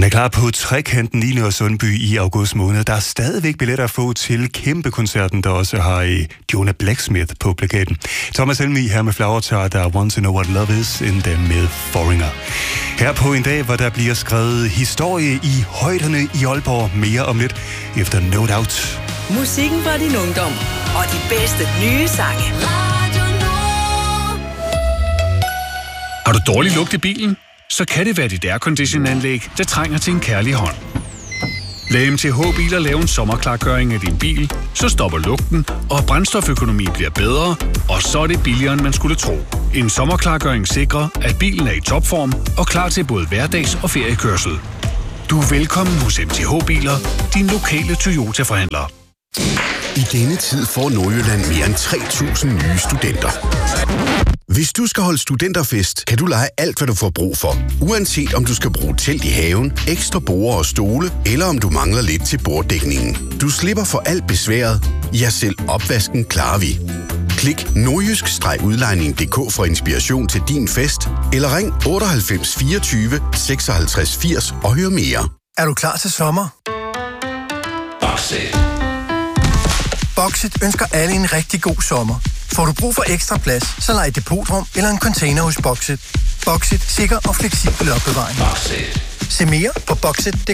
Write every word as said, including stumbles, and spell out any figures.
er klar på Trekanten i Nørre Sundby i august måned. Der er stadigvæk billetter at få til kæmpekoncerten, der også har i Jonah Blacksmith på plakaten. Thomas Helmig her med Flower Child, der Want to Know What Love Is, endda med Foreigner. Her på en dag, hvor der bliver skrevet historie i højderne i Aalborg. Mere om lidt efter No Doubt. Musikken fra din ungdom og de bedste nye sange. Har du dårlig lugt i bilen? Så kan det være dit aircondition-anlæg, der trænger til en kærlig hånd. Lad M T H Biler lave en sommerklargøring af din bil, så stopper lugten, og brændstoføkonomi bliver bedre, og så er det billigere, end man skulle tro. En sommerklargøring sikrer, at bilen er i topform og klar til både hverdags- og feriekørsel. Du er velkommen hos M T H Biler, din lokale Toyota-forhandler. I denne tid får Nordjylland mere end tre tusind nye studenter. Hvis du skal holde studenterfest, kan du lege alt, hvad du får brug for. Uanset om du skal bruge telt i haven, ekstra borde og stole, eller om du mangler lidt til borddækningen. Du slipper for alt besværet. Ja, selv opvasken klarer vi. Klik nordjysk-udlejning punktum d k for inspiration til din fest, eller ring otteoghalvfems fireogtyve seksoghalvtreds firs og hør mere. Er du klar til sommer? Boxit. Boxit ønsker alle en rigtig god sommer. Får du brug for ekstra plads, så lej et depotrum eller en container hos Boxit. Boxit, sikker og fleksibel opbevaring. Boxit. Se mere på boxit punktum